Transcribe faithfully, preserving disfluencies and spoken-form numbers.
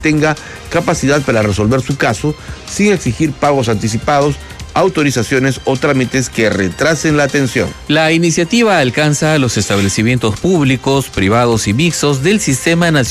tenga capacidad para resolver su caso sin exigir pagos anticipados, autorizaciones o trámites que retrasen la atención. La iniciativa alcanza a los establecimientos públicos, privados y mixtos del Sistema Nacional